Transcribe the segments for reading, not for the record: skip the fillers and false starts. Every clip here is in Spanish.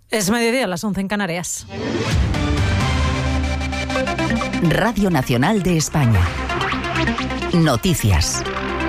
Es mediodía, las 11 en Canarias. Radio Nacional de España. Noticias.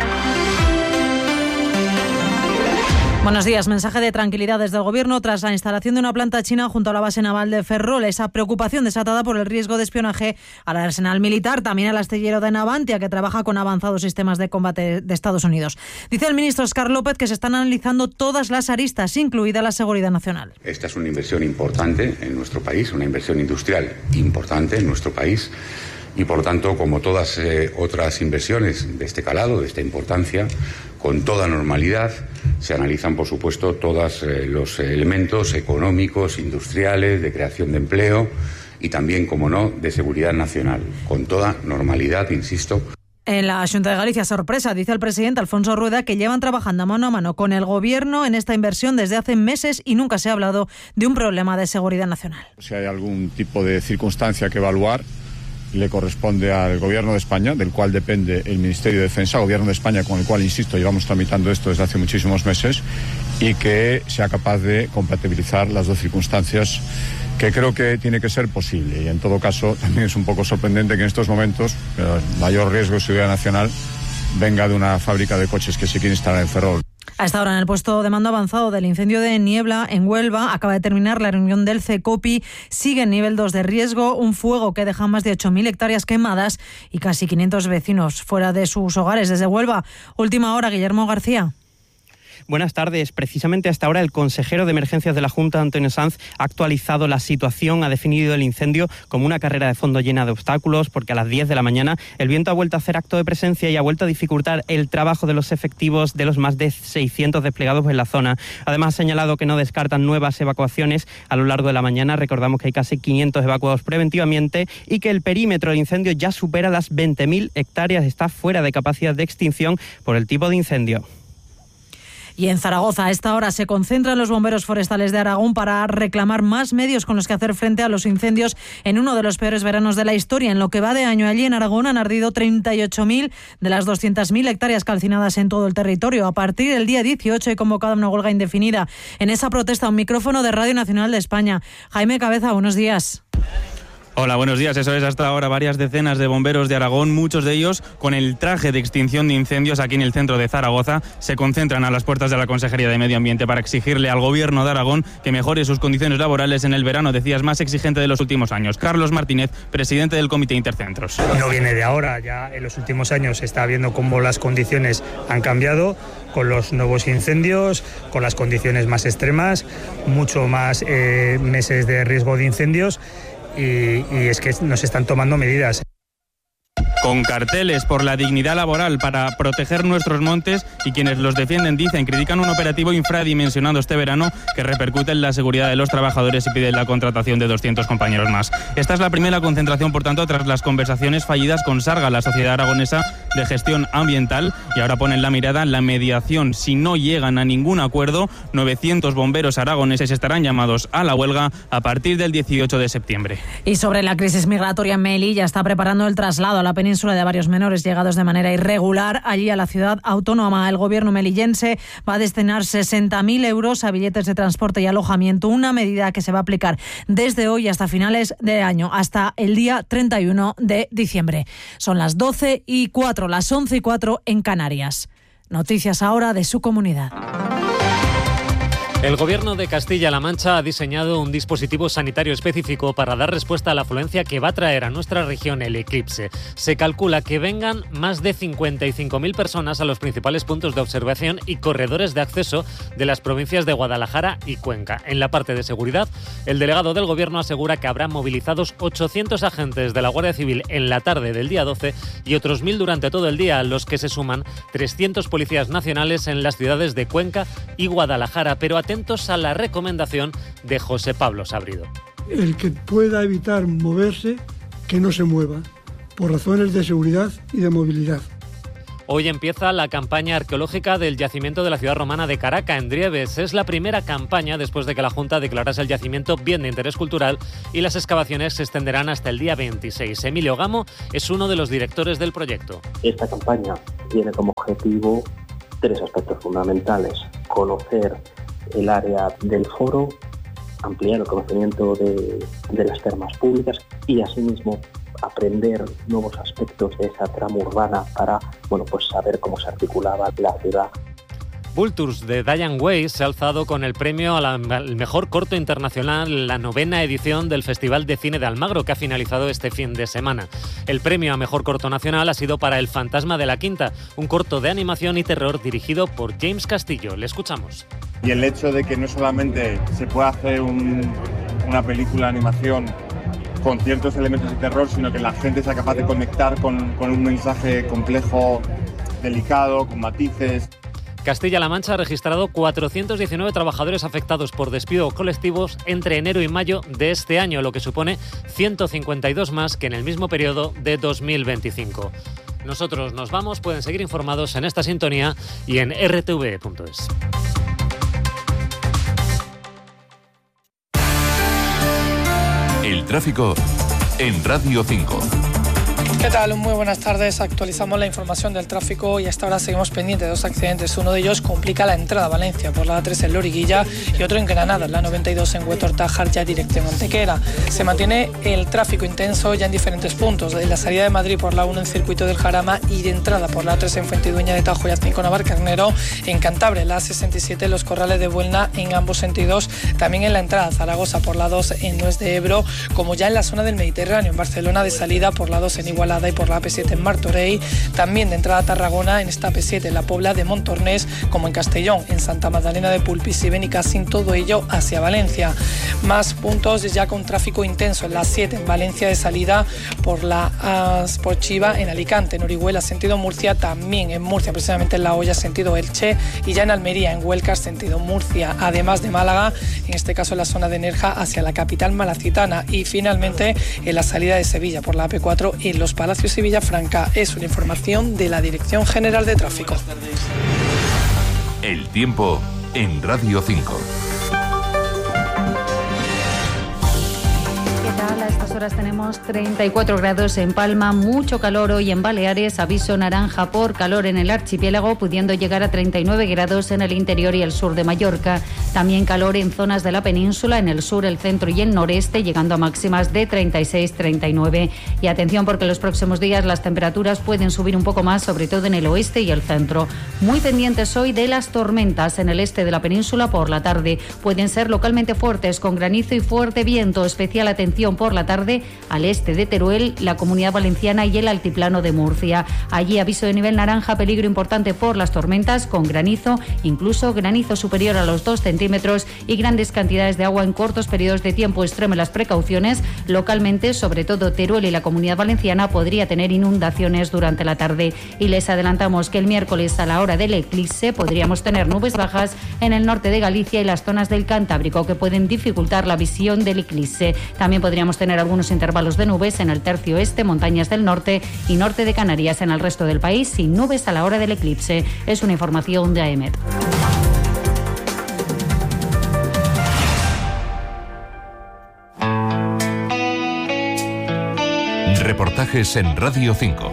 Buenos días. Mensaje de tranquilidad desde el Gobierno tras la instalación de una planta china junto a la base naval de Ferrol. Esa preocupación desatada por el riesgo de espionaje al arsenal militar, también al astillero de Navantia, que trabaja con avanzados sistemas de combate de Estados Unidos. Dice el ministro Óscar López que se están analizando todas las aristas, incluida la seguridad nacional. Esta es una inversión importante en nuestro país, una inversión industrial importante en nuestro país. Y, por lo tanto, como todas otras inversiones de este calado, de esta importancia, con toda normalidad, se analizan, por supuesto, todos los elementos económicos, industriales, de creación de empleo y también, como no, de seguridad nacional, con toda normalidad, insisto. En la Xunta de Galicia, sorpresa, dice el presidente Alfonso Rueda, que llevan trabajando mano a mano con el Gobierno en esta inversión desde hace meses y nunca se ha hablado de un problema de seguridad nacional. Si hay algún tipo de circunstancia que evaluar, le corresponde al Gobierno de España, del cual depende el Ministerio de Defensa, Gobierno de España con el cual, insisto, llevamos tramitando esto desde hace muchísimos meses, y que sea capaz de compatibilizar las dos circunstancias, que creo que tiene que ser posible. Y en todo caso, también es un poco sorprendente que en estos momentos el mayor riesgo de seguridad nacional venga de una fábrica de coches que se quiere instalar en Ferrol. A esta hora, en el puesto de mando avanzado del incendio de Niebla, en Huelva, acaba de terminar la reunión del CECOPI. Sigue en nivel 2 de riesgo, un fuego que deja más de 8.000 hectáreas quemadas y casi 500 vecinos fuera de sus hogares. Desde Huelva, última hora, Guillermo García. Buenas tardes. Precisamente hasta ahora el consejero de emergencias de la Junta, Antonio Sanz, ha actualizado la situación, ha definido el incendio como una carrera de fondo llena de obstáculos, porque a las 10 de la mañana el viento ha vuelto a hacer acto de presencia y ha vuelto a dificultar el trabajo de los efectivos de los más de 600 desplegados en la zona. Además, ha señalado que no descartan nuevas evacuaciones a lo largo de la mañana. Recordamos que hay casi 500 evacuados preventivamente y que el perímetro del incendio ya supera las 20.000 hectáreas. Está fuera de capacidad de extinción por el tipo de incendio. Y en Zaragoza, a esta hora, se concentran los bomberos forestales de Aragón para reclamar más medios con los que hacer frente a los incendios en uno de los peores veranos de la historia. En lo que va de año, allí en Aragón han ardido 38.000 de las 200.000 hectáreas calcinadas en todo el territorio. A partir del día 18 he convocado una huelga indefinida. En esa protesta, un micrófono de Radio Nacional de España. Jaime Cabeza, buenos días. Hola, buenos días. Eso es, hasta ahora varias decenas de bomberos de Aragón, muchos de ellos con el traje de extinción de incendios aquí en el centro de Zaragoza, se concentran a las puertas de la Consejería de Medio Ambiente para exigirle al Gobierno de Aragón que mejore sus condiciones laborales en el verano, decías, más exigente de los últimos años. Carlos Martínez, presidente del Comité Intercentros. No viene de ahora, ya en los últimos años se está viendo cómo las condiciones han cambiado, con los nuevos incendios, con las condiciones más extremas, mucho más meses de riesgo de incendios. Y es que nos están tomando medidas. Con carteles por la dignidad laboral para proteger nuestros montes, y quienes los defienden critican un operativo infradimensionado este verano que repercute en la seguridad de los trabajadores y piden la contratación de 200 compañeros más. Esta es la primera concentración, por tanto, tras las conversaciones fallidas con Sarga, la Sociedad Aragonesa de Gestión Ambiental, y ahora ponen la mirada en la mediación. Si no llegan a ningún acuerdo, 900 bomberos aragoneses estarán llamados a la huelga a partir del 18 de septiembre. Y sobre la crisis migratoria, Melilla está preparando el traslado a la península de varios menores llegados de manera irregular allí a la ciudad autónoma. El Gobierno melillense va a destinar 60.000 euros a billetes de transporte y alojamiento, una medida que se va a aplicar desde hoy hasta finales de año, hasta el día 31 de diciembre. Son las 12:04, las 11:04 en Canarias. Noticias ahora de su comunidad. El Gobierno de Castilla-La Mancha ha diseñado un dispositivo sanitario específico para dar respuesta a la afluencia que va a traer a nuestra región el eclipse. Se calcula que vengan más de 55.000 personas a los principales puntos de observación y corredores de acceso de las provincias de Guadalajara y Cuenca. En la parte de seguridad, el delegado del Gobierno asegura que habrá movilizados 800 agentes de la Guardia Civil en la tarde del día 12 y otros 1.000 durante todo el día, a los que se suman 300 policías nacionales en las ciudades de Cuenca y Guadalajara. Pero atentos a la recomendación de José Pablo Sabrido. El que pueda evitar moverse, que no se mueva, por razones de seguridad y de movilidad. Hoy empieza la campaña arqueológica del yacimiento de la ciudad romana de Caraca, en Drieves. Es la primera campaña después de que la Junta declarase el yacimiento bien de interés cultural, y las excavaciones se extenderán hasta el día 26. Emilio Gamo es uno de los directores del proyecto. Esta campaña tiene como objetivo 3 aspectos fundamentales: conocer el área del foro, ampliar el conocimiento de las termas públicas y asimismo aprender nuevos aspectos de esa trama urbana para, pues saber cómo se articulaba la ciudad. Vultures de Diane Weiss se ha alzado con el premio al mejor corto internacional, la 9ª edición del Festival de Cine de Almagro, que ha finalizado este fin de semana. El premio a mejor corto nacional ha sido para El fantasma de la quinta, un corto de animación y terror dirigido por James Castillo. Le escuchamos. Y el hecho de que no solamente se pueda hacer una película de animación con ciertos elementos de terror, sino que la gente sea capaz de conectar con un mensaje complejo, delicado, con matices. Castilla-La Mancha ha registrado 419 trabajadores afectados por despidos colectivos entre enero y mayo de este año, lo que supone 152 más que en el mismo periodo de 2025. Nosotros nos vamos, pueden seguir informados en esta sintonía y en rtv.es. El tráfico en Radio 5. ¿Qué tal? Muy buenas tardes. Actualizamos la información del tráfico y hasta ahora seguimos pendientes de dos accidentes. Uno de ellos complica la entrada a Valencia por la A3 en Loriguilla y otro en Granada, la 92 en Huetor-Tájar, ya dirección Antequera. Se mantiene el tráfico intenso ya en diferentes puntos, de la salida de Madrid por la 1 en Circuito del Jarama y de entrada por la A3 en Fuentidueña de Tajo y Azpín Navarcarnero, en Cantabria, la A67 en los Corrales de Buelna en ambos sentidos, también en la entrada a Zaragoza por la 2 en Nuez de Ebro, como ya en la zona del Mediterráneo, en Barcelona de salida por la 2 en Igualada y por la AP7 en Martorell, también de entrada a Tarragona en esta AP7 en la Pobla de Montornès, como en Castellón, en Santa Magdalena de Pulpis y Benicassim, todo ello hacia Valencia. Más puntos ya con tráfico intenso en la 7 en Valencia de salida por por Chiva en Alicante, en Orihuela sentido Murcia, también en Murcia, precisamente en La Hoya sentido Elche, y ya en Almería, en Huelca sentido Murcia, además de Málaga, en este caso en la zona de Nerja hacia la capital malacitana, y finalmente en la salida de Sevilla por la AP4 en Los Palacios y Villafranca. Es una información de la Dirección General de Tráfico. El tiempo en Radio 5. A estas horas tenemos 34 grados en Palma, mucho calor hoy en Baleares, aviso naranja por calor en el archipiélago, pudiendo llegar a 39 grados en el interior y el sur de Mallorca. También calor en zonas de la península, en el sur, el centro y el noreste, llegando a máximas de 36-39. Y atención porque en los próximos días las temperaturas pueden subir un poco más, sobre todo en el oeste y el centro. Muy pendientes hoy de las tormentas en el este de la península por la tarde. Pueden ser localmente fuertes, con granizo y fuerte viento. Especial atención por la tarde al este de Teruel, la Comunidad Valenciana y el altiplano de Murcia. Allí aviso de nivel naranja, peligro importante por las tormentas, con granizo, incluso granizo superior a los 2 centímetros y grandes cantidades de agua en cortos periodos de tiempo. Extreme las precauciones. Localmente, sobre todo Teruel y la Comunidad Valenciana, podría tener inundaciones durante la tarde. Y les adelantamos que el miércoles, a la hora del eclipse, podríamos tener nubes bajas en el norte de Galicia y las zonas del Cantábrico, que pueden dificultar la visión del eclipse. También podríamos tener algunos intervalos de nubes en el tercio este, montañas del norte y norte de Canarias. En el resto del país, sin nubes a la hora del eclipse. Es una información de AEMET. Reportajes en Radio 5.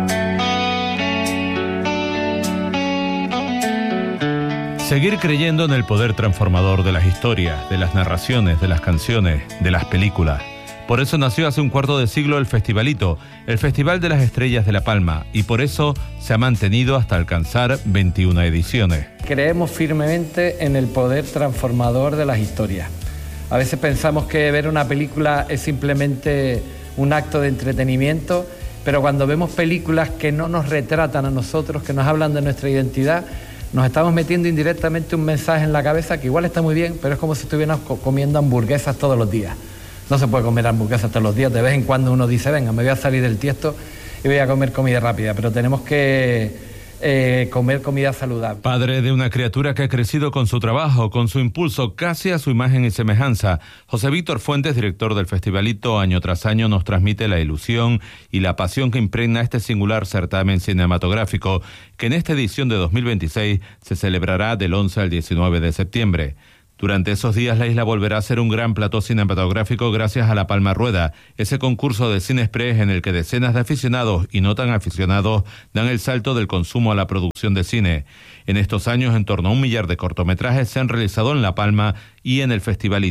Seguir creyendo en el poder transformador de las historias, de las narraciones, de las canciones, de las películas. Por eso nació hace un cuarto de siglo el Festivalito, el Festival de las Estrellas de La Palma, y por eso se ha mantenido hasta alcanzar 21 ediciones. Creemos firmemente en el poder transformador de las historias. A veces pensamos que ver una película es simplemente un acto de entretenimiento, pero cuando vemos películas que no nos retratan a nosotros, que nos hablan de nuestra identidad, nos estamos metiendo indirectamente un mensaje en la cabeza que igual está muy bien, pero es como si estuviéramos comiendo hamburguesas todos los días. No se puede comer hamburguesas todos los días. De vez en cuando uno dice, venga, me voy a salir del tiesto y voy a comer comida rápida, pero tenemos que comer comida saludable. Padre de una criatura que ha crecido con su trabajo, con su impulso casi a su imagen y semejanza, José Víctor Fuentes, director del Festivalito, año tras año nos transmite la ilusión y la pasión que impregna este singular certamen cinematográfico, que en esta edición de 2026 se celebrará del 11 al 19 de septiembre. Durante esos días la isla volverá a ser un gran plató cinematográfico gracias a la Palma Rueda, ese concurso de cine express en el que decenas de aficionados y no tan aficionados dan el salto del consumo a la producción de cine. En estos años, en torno a 1 millar de cortometrajes se han realizado en La Palma y en el Festivalito.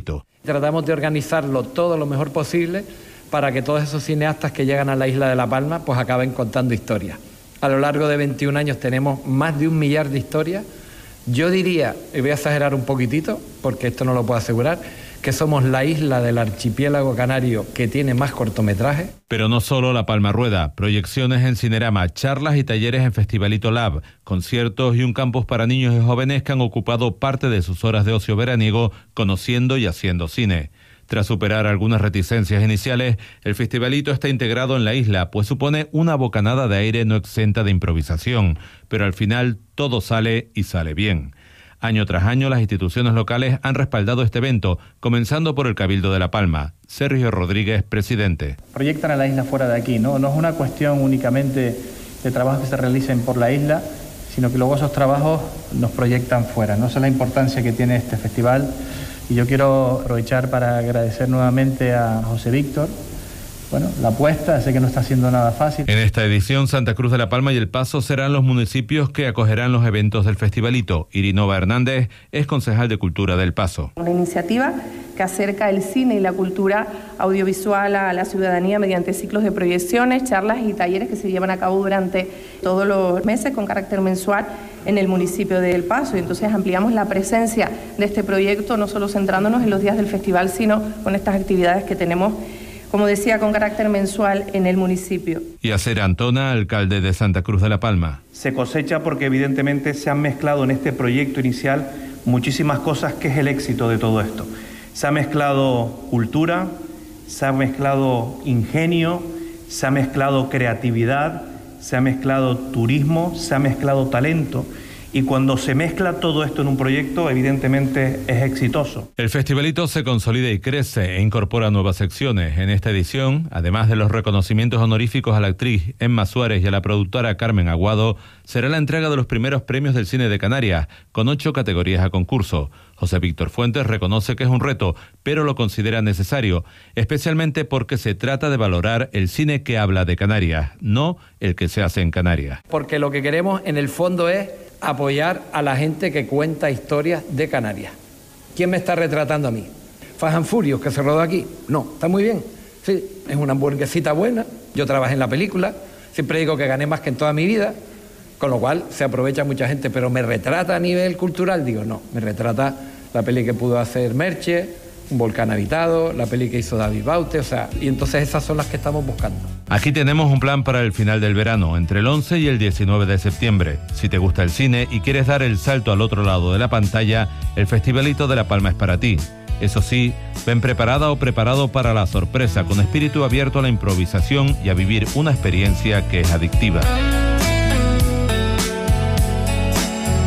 Tratamos de organizarlo todo lo mejor posible para que todos esos cineastas que llegan a la isla de La Palma pues acaben contando historias. A lo largo de 21 años tenemos más de 1 millar de historias. Yo diría, y voy a exagerar un poquitito, porque esto no lo puedo asegurar, que somos la isla del archipiélago canario que tiene más cortometrajes. Pero no solo La Palma rueda, proyecciones en Cinerama, charlas y talleres en Festivalito Lab, conciertos y un campus para niños y jóvenes que han ocupado parte de sus horas de ocio veraniego conociendo y haciendo cine. Tras superar algunas reticencias iniciales, el Festivalito está integrado en la isla, pues supone una bocanada de aire no exenta de improvisación, pero al final todo sale y sale bien. Año tras año, las instituciones locales han respaldado este evento, comenzando por el Cabildo de La Palma. Sergio Rodríguez, presidente. Proyectan a la isla fuera de aquí, ¿no? No es una cuestión únicamente de trabajos que se realicen por la isla, sino que luego esos trabajos nos proyectan fuera, ¿no? Esa es la importancia que tiene este festival. Y yo quiero aprovechar para agradecer nuevamente a José Víctor. Bueno, la apuesta, sé que no está siendo nada fácil. En esta edición, Santa Cruz de La Palma y El Paso serán los municipios que acogerán los eventos del Festivalito. Irinova Hernández es concejal de Cultura del Paso. Una iniciativa que acerca el cine y la cultura audiovisual a la ciudadanía mediante ciclos de proyecciones, charlas y talleres que se llevan a cabo durante todos los meses con carácter mensual en el municipio de El Paso. Y entonces ampliamos la presencia de este proyecto, no solo centrándonos en los días del festival, sino con estas actividades que tenemos, como decía, con carácter mensual en el municipio. Y Acer Antona, alcalde de Santa Cruz de La Palma. Se cosecha porque evidentemente se han mezclado en este proyecto inicial muchísimas cosas que es el éxito de todo esto. Se ha mezclado cultura, se ha mezclado ingenio, se ha mezclado creatividad, se ha mezclado turismo, se ha mezclado talento. Y cuando se mezcla todo esto en un proyecto, evidentemente es exitoso. El Festivalito se consolida y crece e incorpora nuevas secciones. En esta edición, además de los reconocimientos honoríficos a la actriz Emma Suárez y a la productora Carmen Aguado, será la entrega de los primeros premios del cine de Canarias, con 8 categorías a concurso. José Víctor Fuentes reconoce que es un reto, pero lo considera necesario, especialmente porque se trata de valorar el cine que habla de Canarias, no el que se hace en Canarias. Porque lo que queremos en el fondo es apoyar a la gente que cuenta historias de Canarias. ¿Quién me está retratando a mí? Fast and Furious, que se rodó aquí. No, está muy bien. Sí, es una hamburguesita buena. Yo trabajé en la película. Siempre digo que gané más que en toda mi vida. Con lo cual se aprovecha mucha gente. Pero ¿me retrata a nivel cultural? Digo, no. Me retrata la peli que pudo hacer Merche, Un volcán habitado, la peli que hizo David Baute, y entonces esas son las que estamos buscando. Aquí tenemos un plan para el final del verano, entre el 11 y el 19 de septiembre. Si te gusta el cine y quieres dar el salto al otro lado de la pantalla, el Festivalito de La Palma es para ti. Eso sí, ven preparada o preparado para la sorpresa, con espíritu abierto a la improvisación y a vivir una experiencia que es adictiva.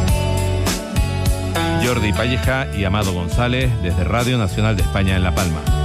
Jordi Palleja y Amado González, desde Radio Nacional de España en La Palma.